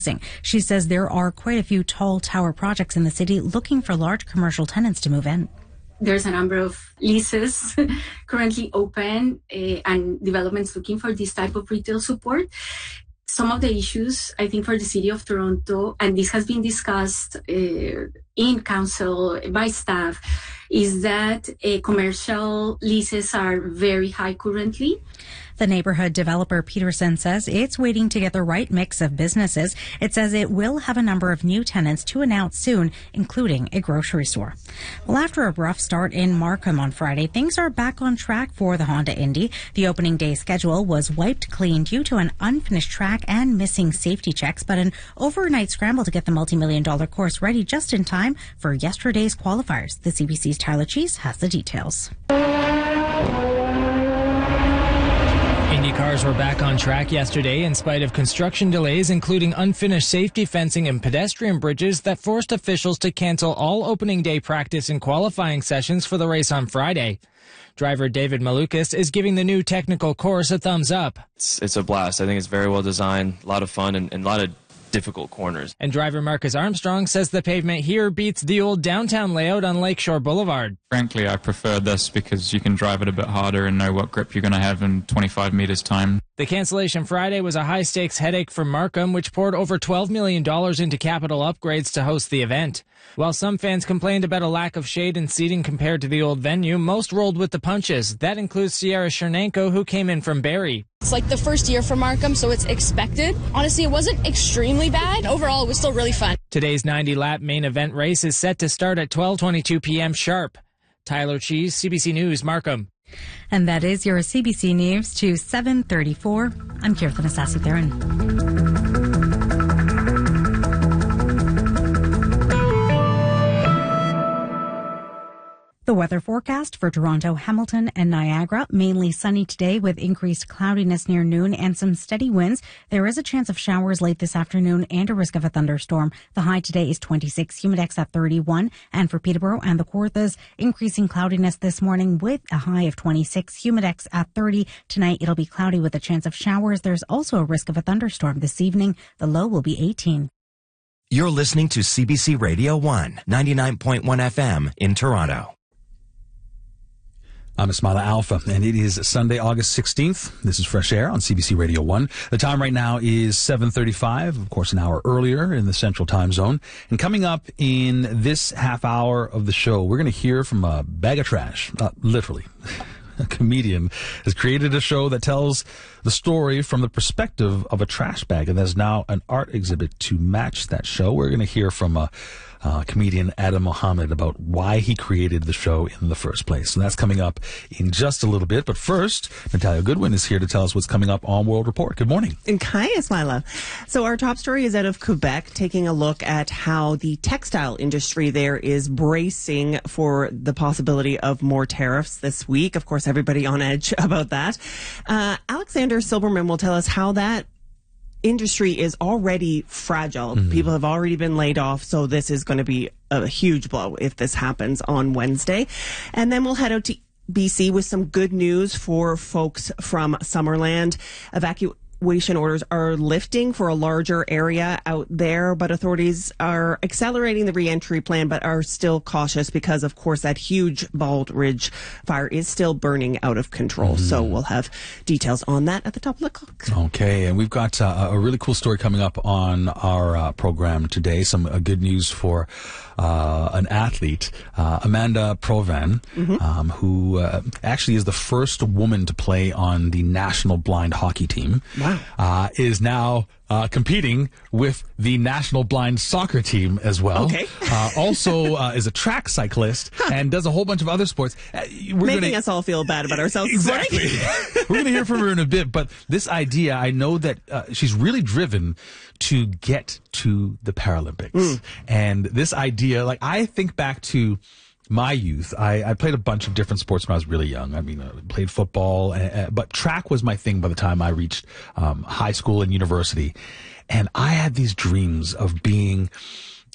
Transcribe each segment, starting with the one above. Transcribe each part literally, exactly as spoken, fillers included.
She says there are quite a few tall tower projects in the city looking for large commercial tenants to move in. There's a number of leases currently open uh, and developments looking for this type of retail support. Some of the issues, I think, for the city of Toronto, and this has been discussed uh, in council by staff, is that uh, commercial leases are very high currently. The neighborhood developer Peterson says it's waiting to get the right mix of businesses. It says it will have a number of new tenants to announce soon, including a grocery store. Well, after a rough start in Markham on Friday, things are back on track for the Honda Indy. The opening day schedule was wiped clean due to an unfinished track and missing safety checks, but an overnight scramble to get the multi-million dollar course ready just in time for yesterday's qualifiers. The C B C's Tyler Cheese has the details. Indy cars were back on track yesterday in spite of construction delays, including unfinished safety fencing and pedestrian bridges that forced officials to cancel all opening day practice and qualifying sessions for the race on Friday. Driver David Malukas is giving the new technical course a thumbs up. It's, it's a blast. I think it's very well designed, a lot of fun, and, and a lot of difficult corners. And driver Marcus Armstrong says the pavement here beats the old downtown layout on Lakeshore Boulevard. Frankly, I prefer this because you can drive it a bit harder and know what grip you're going to have in twenty-five meters time. The cancellation Friday was a high-stakes headache for Markham, which poured over twelve million dollars into capital upgrades to host the event. While some fans complained about a lack of shade and seating compared to the old venue, most rolled with the punches. That includes Sierra Chernenko, who came in from Barrie. It's like the first year for Markham, so it's expected. Honestly, it wasn't extremely bad. Overall, it was still really fun. Today's ninety lap main event race is set to start at twelve twenty-two p.m. sharp. Tyler Cheese, C B C News, Markham. And that is your C B C News to seven thirty-four. I'm Kirthan Asasi-Theron. The weather forecast for Toronto, Hamilton, and Niagara. Mainly sunny today with increased cloudiness near noon and some steady winds. There is a chance of showers late this afternoon and a risk of a thunderstorm. The high today is twenty-six, humidex at thirty-one. And for Peterborough and the Kawarthas, increasing cloudiness this morning with a high of twenty-six, humidex at thirty. Tonight it'll be cloudy with a chance of showers. There's also a risk of a thunderstorm this evening. The low will be eighteen. You're listening to C B C Radio one, ninety-nine point one F M in Toronto. I'm Ismaila Alpha, and it is Sunday, August sixteenth. This is Fresh Air on C B C Radio one. The time right now is seven thirty-five, of course, an hour earlier in the Central Time Zone. And coming up in this half hour of the show, we're going to hear from a bag of trash, uh, literally. A comedian has created a show that tells the story from the perspective of a trash bag, and there's now an art exhibit to match that show. We're going to hear from a Uh, comedian Adam Mohammed about why he created the show in the first place. So that's coming up in just a little bit. But first, Natalia Goodwin is here to tell us what's coming up on World Report. Good morning. And hi, Ismaila. So our top story is out of Quebec, taking a look at how the textile industry there is bracing for the possibility of more tariffs this week. Of course, everybody on edge about that. Uh, Alexander Silberman will tell us how that industry is already fragile. Mm-hmm. People have already been laid off, so this is going to be a huge blow if this happens on Wednesday. And then we'll head out to B C with some good news for folks from Summerland. Evacuation orders are lifting for a larger area out there, but authorities are accelerating the re-entry plan, but are still cautious because, of course, that huge Bald Ridge fire is still burning out of control. Mm-hmm. So we'll have details on that at the top of the clock. Okay, and we've got uh, a really cool story coming up on our uh, program today. Some uh, good news for uh, an athlete, uh, Amanda Provan, mm-hmm. um, who uh, actually is the first woman to play on the national blind hockey team. Wow. Uh, is now uh, competing with the national blind soccer team as well. Okay. uh, also uh, is a track cyclist huh. and does a whole bunch of other sports. Uh, we're Making gonna, us all feel bad about ourselves. Exactly. We're going to hear from her in a bit. But this idea, I know that uh, she's really driven to get to the Paralympics. Mm. And this idea, like I think back to my youth. I, I played a bunch of different sports when I was really young. I mean, I played football, uh, but track was my thing by the time I reached um, high school and university. And I had these dreams of being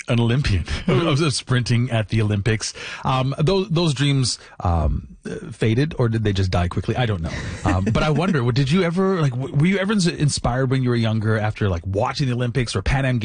an Olympian, of, of sprinting at the Olympics. Um, those those dreams um, faded, or did they just die quickly? I don't know. Um, but I wonder, did you ever like? Were you ever inspired when you were younger after like watching the Olympics or Pan Am Games?